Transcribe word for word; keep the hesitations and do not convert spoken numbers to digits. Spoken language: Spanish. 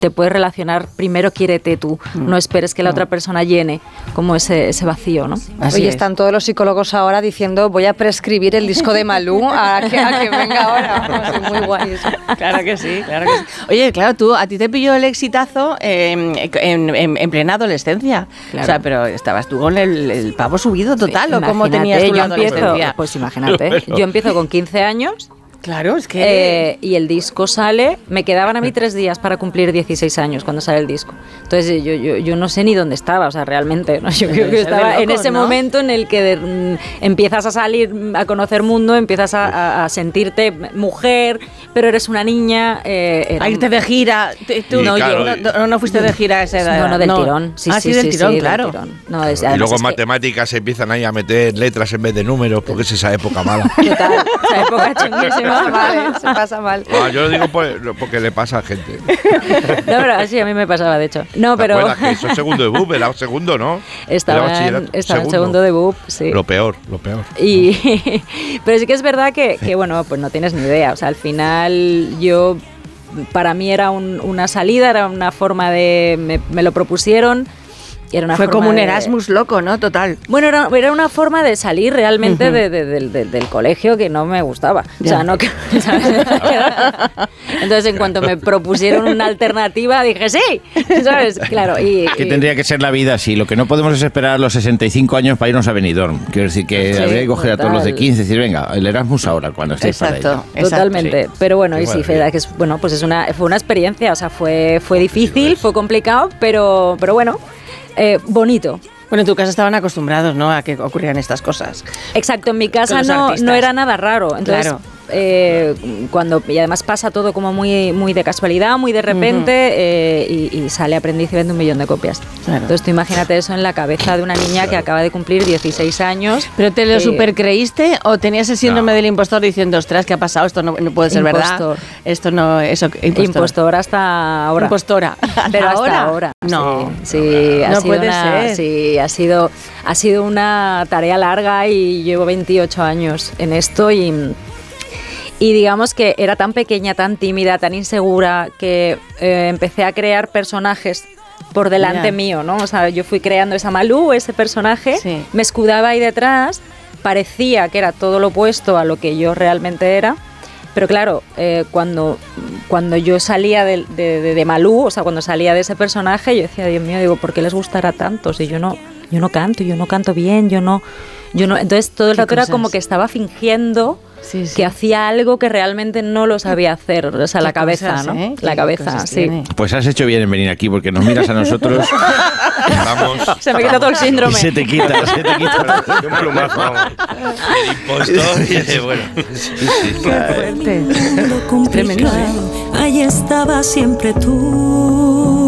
te puedes relacionar, primero quiérete tú, no esperes que la otra persona llene como ese, ese vacío, ¿no? Así Oye, es. están todos los psicólogos ahora diciendo voy a prescribir el disco de Malú a que, a que venga ahora. No sé, muy guay eso. Claro que sí, claro que sí. Oye, claro, tú, a ti te pilló el exitazo eh, en, en, en plena adolescencia. Claro. O sea, pero estabas tú con el, el pavo subido total, sí, ¿o cómo tenías tú la adolescencia? Pues imagínate, pero... yo empiezo con quince años. Claro, es que... Eh, y el disco sale, me quedaban a mí tres días para cumplir dieciséis años cuando sale el disco. Entonces yo, yo, yo no sé ni dónde estaba, o sea, realmente, ¿no? Yo creo que estaba locos, en ese ¿no? momento en el que de, mm, empiezas a salir, a conocer mundo, empiezas a, a, a sentirte mujer, pero eres una niña. Eh, era... A irte de gira. Tú no, claro, no, no, no fuiste de gira a esa edad. No, no, del no. tirón. Sí, ah, sí, sí, del sí, tirón, sí, claro. Del tirón. No, es, y luego en es matemáticas se empiezan ahí a meter letras en vez de números, porque es esa época mala. Total, esa época chunguísima, vale, se pasa mal. Ah, yo lo digo porque le pasa a gente. No, pero sí, a mí me pasaba, de hecho. No, ¿Te pero... acuerdas que eso es segundo de B U P? Era segundo, ¿no? Estaba, en, estaba segundo. en segundo de B U P, sí. Lo peor, lo peor. Y, pero sí que es verdad que, que, bueno, pues no tienes ni idea. O sea, al final yo... Para mí era un, una salida, era una forma de... Me, me lo propusieron... Era una Fue forma como un de, Erasmus loco, ¿no? Total. Bueno, era, era una forma de salir realmente uh-huh. de, de, de, de, del colegio que no me gustaba. Ya. O sea, no que... ¿sabes? Entonces, en cuanto me propusieron una alternativa, dije, sí, ¿sabes? Claro. Y, que y... tendría que ser la vida así. Lo que no podemos es esperar a los sesenta y cinco años para irnos a Benidorm. Quiero decir que sí, habría que coger total. a todos los de quince y decir, venga, el Erasmus ahora, cuando estéis para ello. Totalmente. Sí. Pero bueno, Qué y sí, Feda, que es, bueno, pues es una, fue una experiencia. O sea, fue, fue difícil, fue complicado, pero, pero bueno... Eh, bonito. Bueno, en tu casa estaban acostumbrados, ¿no?, a que ocurrieran estas cosas. Exacto, en mi casa no, no era nada raro. Entonces, claro. eh, cuando y además pasa todo como muy, muy de casualidad, muy de repente, uh-huh. eh, y, y sale Aprendiz y vende un millón de copias. Claro. Entonces, tú imagínate eso en la cabeza de una niña claro. que acaba de cumplir dieciséis años. ¿Pero te lo eh, supercreíste o tenías el síndrome no. del impostor diciendo, ostras, ¿qué ha pasado? Esto no, no puede ser impostor. verdad. Esto no, eso, impostor. Impostor hasta ahora. Impostora. Pero hasta ahora. ahora. No. Sí, sí no ha sido puede una, ser. Sí, ha sido, ha sido una tarea larga y llevo veintiocho años en esto y... Y digamos que era tan pequeña, tan tímida, tan insegura, que eh, empecé a crear personajes por delante yeah. mío, ¿no? O sea, yo fui creando esa Malú, ese personaje, sí. me escudaba ahí detrás, parecía que era todo lo opuesto a lo que yo realmente era, pero claro, eh, cuando, cuando yo salía de, de, de, de Malú, o sea, cuando salía de ese personaje, yo decía, Dios mío, digo, ¿por qué les gustará tanto? Si yo no, yo no canto, yo no canto bien, yo no... yo no Entonces todo el rato era como que estaba fingiendo... Sí, sí. que hacía algo que realmente no lo sabía hacer, o sea, la cabeza, cosas, ¿no? ¿eh? La cabeza, sí. Tiene? Pues has hecho bien en venir aquí, porque nos miras a nosotros. Vamos. Se me quita todo el síndrome. Y se te quita, se te quita. Un plumazo, vamos. El impostor y de, bueno. Sí, sí. Qué fuerte. Es tremendo, ¿eh? Ahí estaba siempre tú.